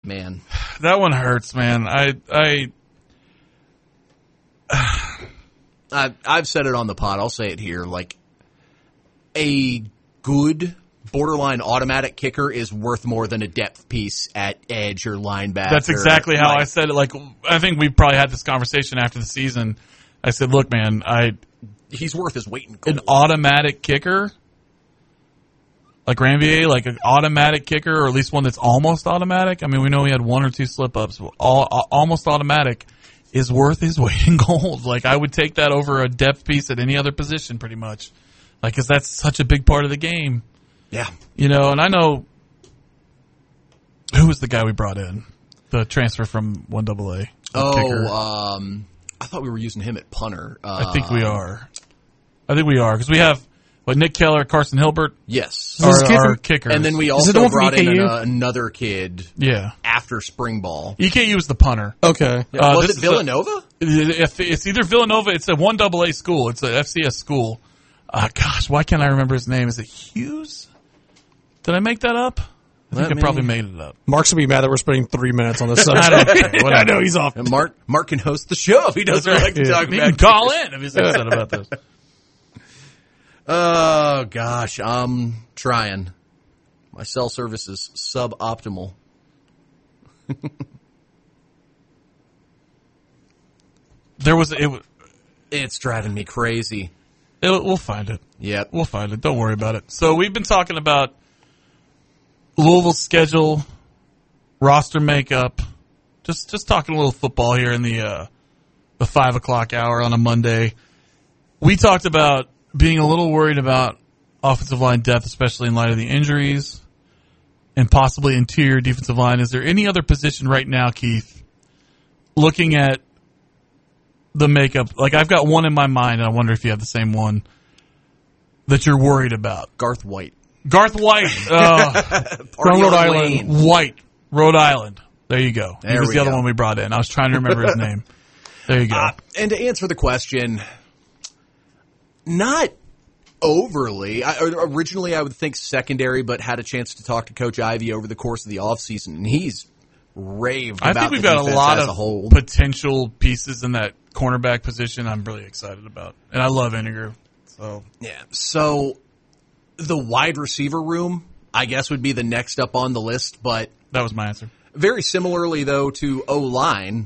man. That one hurts, man. I've said it on the pod. I'll say it here. Like, a good borderline automatic kicker is worth more than a depth piece at edge or linebacker. That's exactly how I said it. Like, I think we probably had this conversation after the season. I said, look, man, he's worth his weight in gold. An automatic kicker, like Ranvier, like an automatic kicker, or at least one that's almost automatic. I mean, we know he had one or two slip-ups. Almost automatic is worth his weight in gold. Like, I would take that over a depth piece at any other position, pretty much. Like, because that's such a big part of the game. Yeah. You know, and I know, who was the guy we brought in? The transfer from 1AA. I thought we were using him at punter. I think we are. Because we have, Nick Keller, Carson Hilbert? Yes. Our kickers. And then we also brought in another kid after spring ball. EKU was the punter. Okay. Was it Villanova? It's either Villanova. It's a 1AA school. It's a FCS school. Gosh, why can't I remember his name? Is it Hughes? Did I make that up? I think I probably made it up. Mark's going to be mad that we're spending 3 minutes on this subject. I know he's off. And Mark can host the show if he doesn't like to talk about it. He can call in if he's upset about this. Oh, gosh. I'm trying. My cell service is suboptimal. It's driving me crazy. We'll find it. Yep. We'll find it. Don't worry about it. So we've been talking about Louisville's schedule, roster makeup, just talking a little football here in the 5 o'clock hour on a Monday. We talked about being a little worried about offensive line depth, especially in light of the injuries, and possibly interior defensive line. Is there any other position right now, Keith, looking at the makeup? Like, I've got one in my mind, and I wonder if you have the same one that you're worried about. Garth White. From Rhode Island. White, Rhode Island. There you go. He was the other one we brought in. I was trying to remember his name. There you go. And to answer the question, not overly. Originally, I would think secondary, but had a chance to talk to Coach Ivey over the course of the offseason, and he's raved about the defense as a whole. I think we've got a lot of potential pieces in that cornerback position I'm really excited about. And I love Iniger. So the wide receiver room, I guess, would be the next up on the list, but that was my answer. Very similarly, though, to O-line,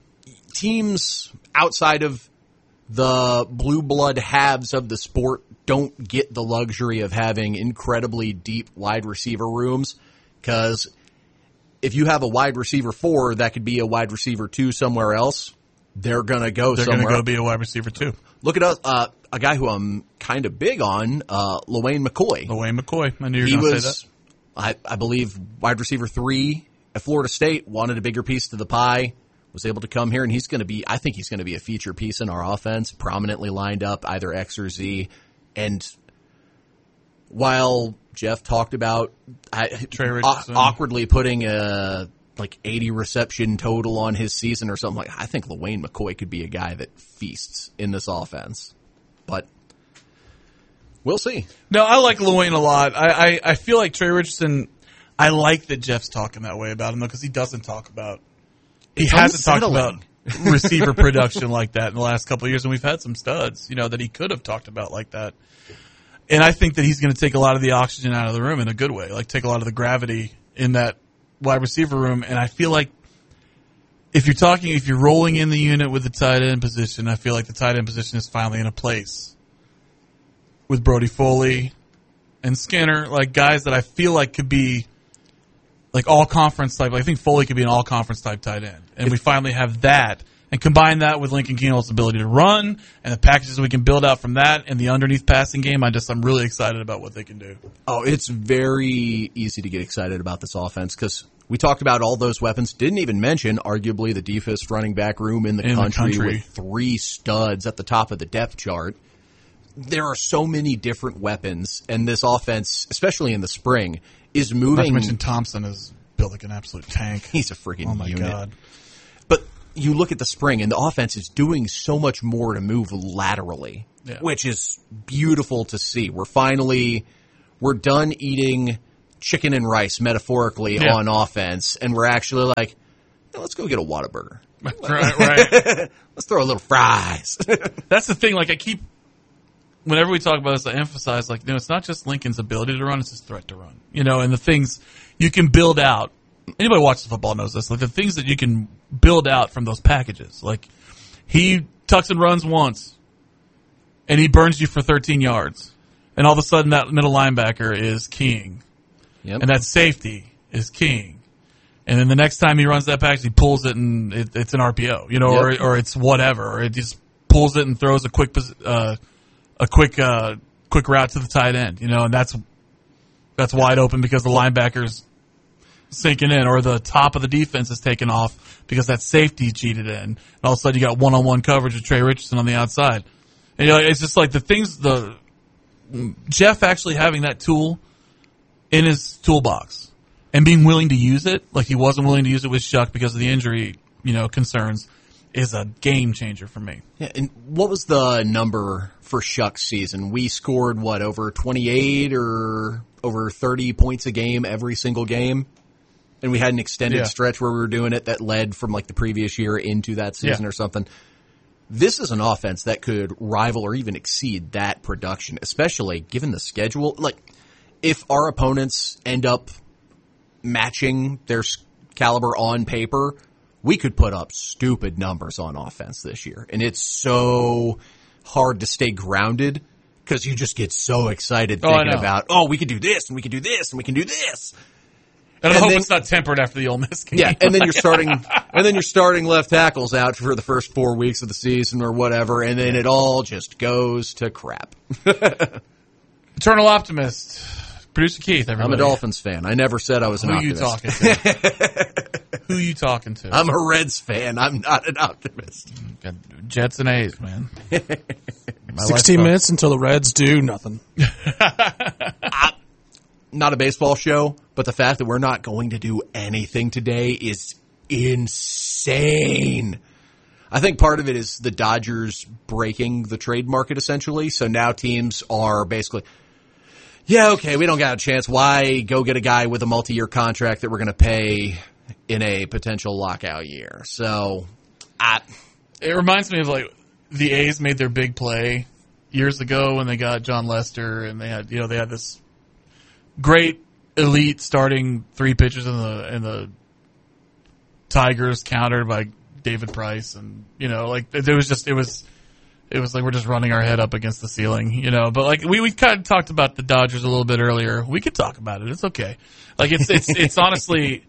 teams outside of the blue blood halves of the sport don't get the luxury of having incredibly deep wide receiver rooms, because if you have a wide receiver 4 that could be a wide receiver 2 somewhere else, they're going to go somewhere. They're going to go be a wide receiver 2. Look at us, a guy who I'm kind of big on, LaWayne McCoy. LaWayne McCoy. I knew you were going to say that. I believe wide receiver 3 at Florida State, wanted a bigger piece to the pie, was able to come here, and I think he's going to be a feature piece in our offense, prominently lined up either X or Z. And while Jeff talked about awkwardly putting a 80 reception total on his season or something, I think LaWayne McCoy could be a guy that feasts in this offense. But we'll see. No, I like LaWayne a lot. I feel like Trey Richardson, I like that Jeff's talking that way about him, though, because he doesn't talk about He hasn't talked about receiver production like that in the last couple of years, and we've had some studs, that he could have talked about like that. And I think that he's going to take a lot of the oxygen out of the room in a good way, like take a lot of the gravity in that wide receiver room. And I feel like if you're rolling in the unit with the tight end position, I feel like the tight end position is finally in a place with Brody Foley and Skinner, like guys that I feel like could be like all-conference type. I think Foley could be an all-conference type tight end. And we finally have that. And combine that with Lincoln Kienholz's ability to run and the packages we can build out from that and the underneath passing game, I'm really excited about what they can do. Oh, it's very easy to get excited about this offense because we talked about all those weapons. Didn't even mention, arguably, the deepest running back room in the country with 3 studs at the top of the depth chart. There are so many different weapons, and this offense, especially in the spring, is moving. Not to mention Thompson is built like an absolute tank. He's a freaking unit. Oh, my God. But you look at the spring, and the offense is doing so much more to move laterally, which is beautiful to see. We're done eating chicken and rice metaphorically on offense, and we're actually like, let's go get a Whataburger. Right. Let's throw a little fries. That's the thing. Like whenever we talk about this, I emphasize it's not just Lincoln's ability to run; it's his threat to run. And the things you can build out. Anybody who watches football knows this. Like the things that you can build out from those packages. Like he tucks and runs once, and he burns you for 13 yards, and all of a sudden that middle linebacker is king, and that safety is king. And then the next time he runs that package, he pulls it and it's an RPO, or it's whatever, or it just pulls it and throws a quick route to the tight end, and that's wide open because the linebacker's sinking in, or the top of the defense is taken off because that safety cheated in. And all of a sudden you got one-on-one coverage with Trey Richardson on the outside. And it's just like Jeff actually having that tool in his toolbox and being willing to use it, like he wasn't willing to use it with Shuck because of the injury, concerns, is a game changer for me. Yeah, and what was the number for Shuck's season? We scored, over 28 or over 30 points a game every single game? And we had an extended stretch where we were doing it that led from the previous year into that season or something. This is an offense that could rival or even exceed that production, especially given the schedule. If our opponents end up matching their caliber on paper, we could put up stupid numbers on offense this year. And it's so hard to stay grounded because you just get so excited thinking about, we can do this, and we can do this, and we can do this. And I hope it's not tempered after the Ole Miss game. Yeah, and then you're starting left tackles out for the first 4 weeks of the season or whatever, and then it all just goes to crap. Eternal optimist, producer Keith. Everybody. I'm a Dolphins fan. I never said I was an optimist. Who you talking to? Who you talking to? I'm a Reds fan. I'm not an optimist. Got Jets and A's, man. 16 minutes until the Reds do nothing. Not a baseball show, but the fact that we're not going to do anything today is insane. I think part of it is the Dodgers breaking the trade market, essentially. So now teams are basically, we don't got a chance. Why go get a guy with a multi-year contract that we're going to pay in a potential lockout year? So it reminds me of the A's made their big play years ago when they got John Lester, and they had this great elite starting three pitchers in the Tigers countered by David Price, and it was like we're just running our head up against the ceiling, But we kind of talked about the Dodgers a little bit earlier. We could talk about it. It's okay. It's honestly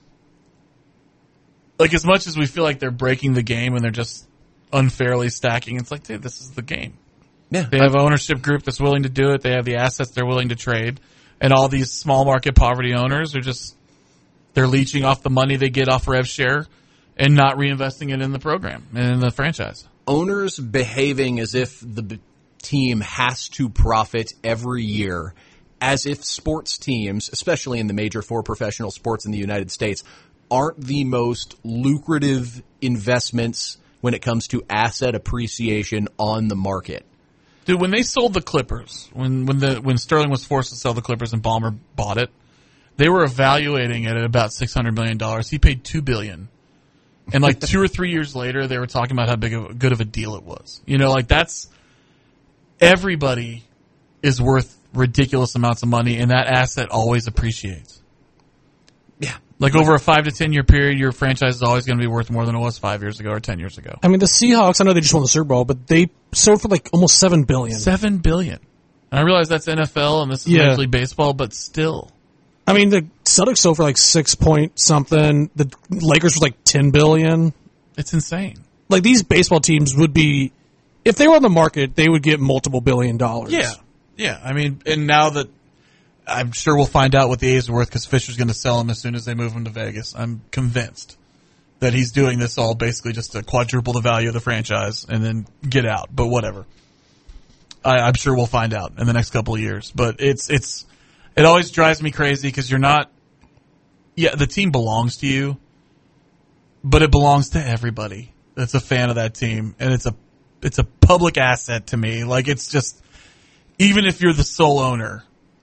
as much as we feel like they're breaking the game and they're just unfairly stacking. It's like, dude, this is the game. Yeah, they have an ownership group that's willing to do it. They have the assets they're willing to trade. And all these small market poverty owners are they're leeching off the money they get off rev share and not reinvesting it in the program and in the franchise. Owners behaving as if the team has to profit every year, as if sports teams, especially in the major four professional sports in the United States, aren't the most lucrative investments when it comes to asset appreciation on the market. Dude, when they sold the Clippers, when Sterling was forced to sell the Clippers and Ballmer bought it, they were evaluating it at about $600 million. He paid $2 billion. And 2 or 3 years later, they were talking about how good of a deal it was. That's everybody is worth ridiculous amounts of money, and that asset always appreciates. Yeah. Over a 5 to 10 year period, your franchise is always going to be worth more than it was 5 years ago or 10 years ago. I mean, the Seahawks, I know they just won the Super Bowl, but they sold for almost $7 billion. $7 billion. And I realize that's NFL and this is Major League Baseball, but still. I mean, the Celtics sold for 6 point something. The Lakers were $10 billion. It's insane. These baseball teams would be, if they were on the market, they would get multiple $1 billion. Yeah. Yeah. I mean, and now that I'm sure we'll find out what the A's are worth because Fisher's going to sell them as soon as they move them to Vegas. I'm convinced that he's doing this all basically just to quadruple the value of the franchise and then get out. But whatever. I'm sure we'll find out in the next couple of years. But it always drives me crazy because you're not. Yeah, the team belongs to you, but it belongs to everybody that's a fan of that team, and it's a public asset to me. It's just, even if you're the sole owner,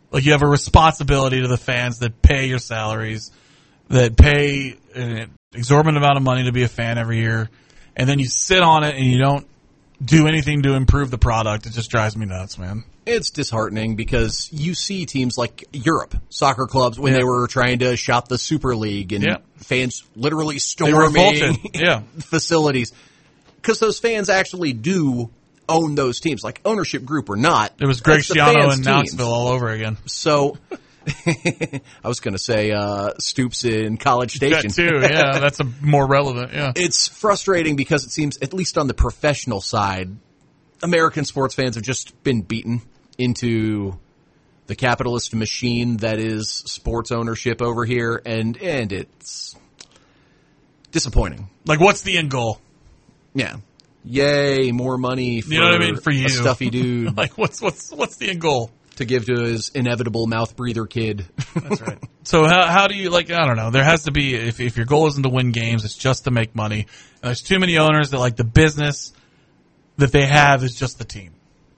Like, you have a responsibility to the fans that pay your salaries, that pay an exorbitant amount of money to be a fan every year, and then you sit on it and you don't do anything to improve the product. It just drives me nuts, man. It's disheartening because you see teams like Europe, soccer clubs, when they were trying to shop the Super League and fans literally storming facilities. Because those fans actually do own those teams, like ownership group or not. It was Greg Schiano and Knoxville all over again. So, I was going to say Stoops in College Station. That too, yeah, that's more relevant, yeah. It's frustrating because it seems, at least on the professional side, American sports fans have just been beaten into the capitalist machine that is sports ownership over here, and it's disappointing. Like, what's the end goal? Yeah. Yay, more money for, you know what I mean? For you. A stuffy dude. Like, what's the end goal? To give to his inevitable mouth breather kid. That's right. So how do you, like, I don't know. There has to be, if your goal isn't to win games, it's just to make money. And there's too many owners that, like, the business that they have is just the team.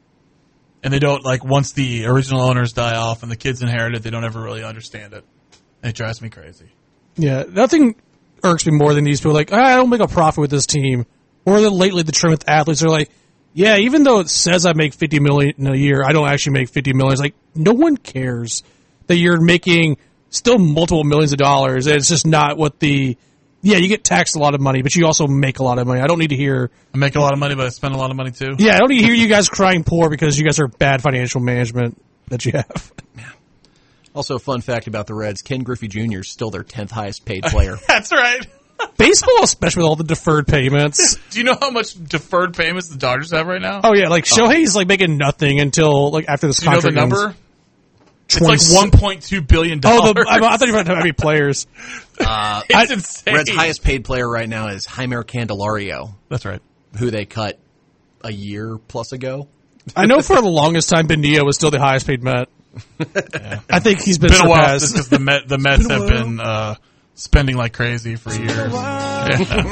And they don't, like, once the original owners die off and the kids inherit it, they don't ever really understand it. And it drives me crazy. Yeah, nothing irks me more than these people like, I don't make a profit with this team. Or then lately the trend with athletes are like, yeah, even though it says I make $50 million a year, I don't actually make $50 million. It's like, no one cares that you're making still multiple millions of dollars. It's just not what you get taxed a lot of money, but you also make a lot of money. I don't need to hear... I make a lot of money, but I spend a lot of money too. Yeah, I don't need to hear you guys crying poor because you guys are bad financial management that you have. Also, a fun fact about the Reds, Ken Griffey Jr. is still their 10th highest paid player. That's right. Baseball, especially with all the deferred payments. Do you know how much deferred payments the Dodgers have right now? Oh, yeah, like Shohei's like making nothing until like after this contract. Do you know the number? It's like $1.2 billion. Oh, I thought you were talking about players. It's insane. Red's highest paid player right now is Jeimer Candelario. That's right. Who they cut a year plus ago. I know for the longest time, Benio was still the highest paid Met. Yeah. I think he's been a while surpassed. because the Mets have been spending like crazy for years. Yeah.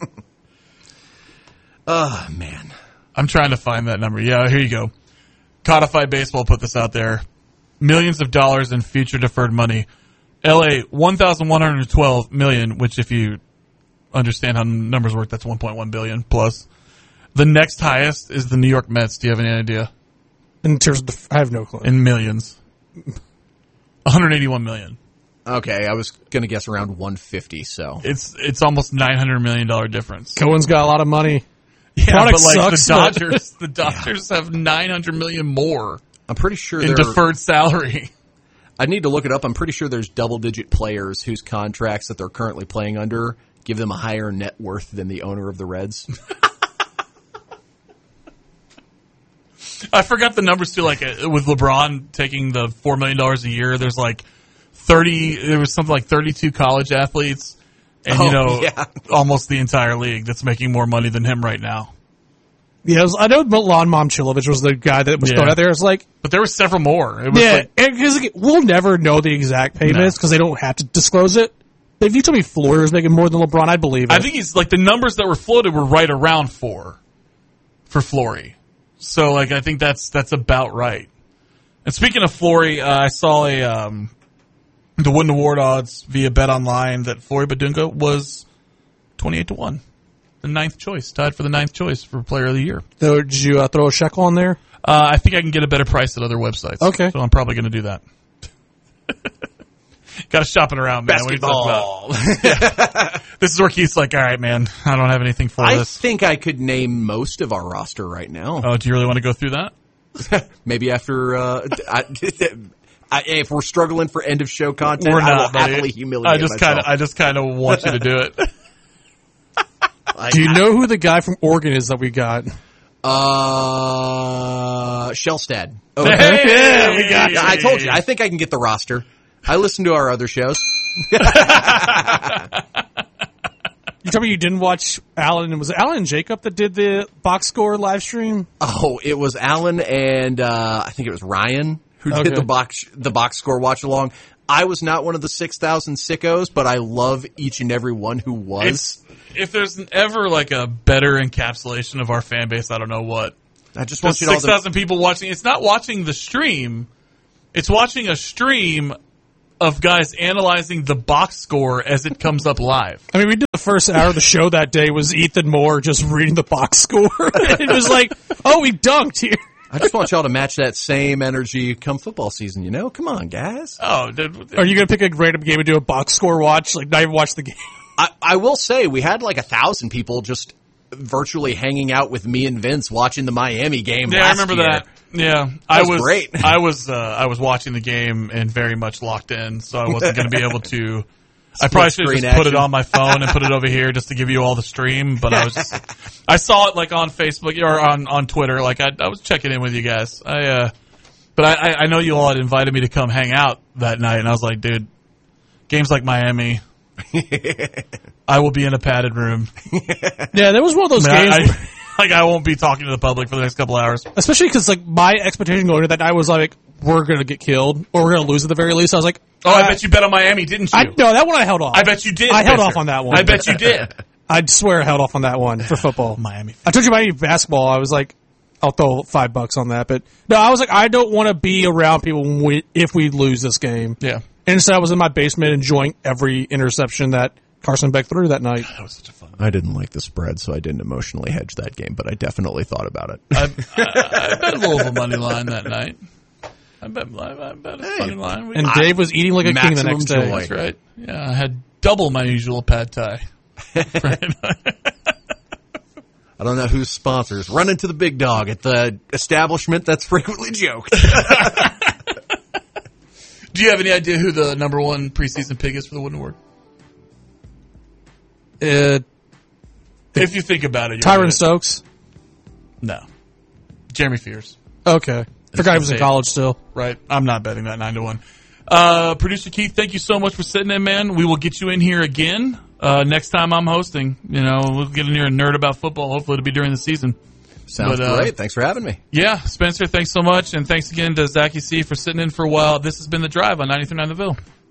Oh, man. I'm trying to find that number. Yeah, here you go. Codified Baseball put this out there. Millions of dollars in future deferred money. LA, $1,112 million, which if you understand how numbers work, that's $1.1 billion plus. The next highest is the New York Mets. Do you have any idea? In terms of, I have no clue. In millions. $181 million. Okay, I was going to guess around 150, so. It's almost $900 million difference. Cohen's got a lot of money. Yeah, Product but like sucks, the Dodgers have $900 million more I'm pretty sure in deferred salary. I need to look it up. I'm pretty sure there's double-digit players whose contracts that they're currently playing under give them a higher net worth than the owner of the Reds. I forgot the numbers too. Like with LeBron taking the $4 million a year, there's like 30. There was something like 32 college athletes, and almost the entire league that's making more money than him right now. Yeah, I know Milan Momcilovic was the guy that was thrown out there. It's like, but there were several more. It was because we'll never know the exact payments because they don't have to disclose it. But if you told me Floyd was making more than LeBron, I'd believe it. I think he's like the numbers that were floated were right around 4 for Flory. So like I think that's about right. And speaking of Flory, I saw the Wooden Award odds via Bet Online that Flory Badunga was 28-1. The 9th choice, tied for the 9th choice for Player of the Year. So did you throw a shekel on there? I think I can get a better price at other websites. Okay. So I'm probably going to do that. Got to shop it around, man. Basketball. This is where Keith's like, all right, man, I don't have anything for this. I think I could name most of our roster right now. Oh, do you really want to go through that? Maybe after... if we're struggling for end of show content, we're not, I will happily humiliate myself. I just kind of want you to do it. Do you know who the guy from Oregon is that we got? Shellstad. Okay. Hey, we got. I told you. I think I can get the roster. I listened to our other shows. You told me you didn't watch Alan, and was it Alan and Jacob that did the box score live stream? Oh, it was Alan and I think it was Ryan who did the box score watch along. I was not one of the 6,000 sickos, but I love each and every one who was. If there's ever like a better encapsulation of our fan base, I don't know what. I just want you 6,000 people watching. It's not watching the stream. It's watching a stream of guys analyzing the box score as it comes up live. I mean, we did the first hour of the show that day was Ethan Moore just reading the box score. It was like, oh, we dunked here. I just want y'all to match that same energy come football season, Come on, guys. Oh, are you going to pick a random game and do a box score watch? Like, not even watch the game? I will say we had like 1,000 people just virtually hanging out with me and Vince watching the Miami game. Yeah, last I remember year. that. Yeah, That was great. I was watching the game and very much locked in, so I wasn't going to be able to. I probably should have just put it on my phone and put it over here just to give you all the stream. But I saw it like on Facebook or on Twitter. Like I was checking in with you guys. But I know you all had invited me to come hang out that night, and I was like, dude, games like Miami. I will be in a padded room. Yeah, there was one of those games. I won't be talking to the public for the next couple hours. Especially because, like, my expectation going into that night was like, we're going to get killed or we're going to lose at the very least. I was like, I bet you bet on Miami, didn't you? No, that one I held off. I bet you did. I held off on that one. I bet you did. I'd swear I held off on that one for football. Miami. I told you Miami basketball. I was like, I'll throw $5 on that. But no, I was like, I don't want to be around people if we lose this game. Yeah. And instead, I was in my basement enjoying every interception that Carson Beck threw that night. That was such a fun. I didn't like the spread, so I didn't emotionally hedge that game, but I definitely thought about it. I bet a Louisville money line that night. I bet a funny line. And Dave was eating like a king the next day. That's right. Yeah, I had double my usual pad thai. I don't know whose sponsors. Run into the big dog at the establishment that's frequently joked. Do you have any idea who the number one preseason pick is for the Wooden Award? If you think about it, Tyron Stokes? No. Jeremy Fears. Okay. Forgot he was in college still. Right. I'm not betting that 9-1. Producer Keith, thank you so much for sitting in, man. We will get you in here again next time I'm hosting. We'll get in here and nerd about football. Hopefully it'll be during the season. Sounds great. Thanks for having me. Yeah, Spencer, thanks so much. And thanks again to Zachy C for sitting in for a while. This has been The Drive on 93.9 The Ville.